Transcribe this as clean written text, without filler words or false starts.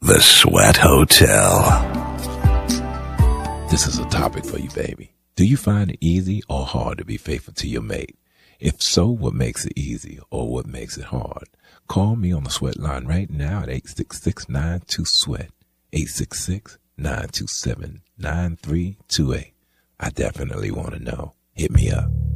The Sweat Hotel. This is a topic for you, baby. Do you find it easy or hard to be faithful to your mate? If so, what makes it easy or what makes it hard? Call me on the Sweat line right now at 866-92-SWEAT, 866-927-9328. I definitely want to know. Hit me up.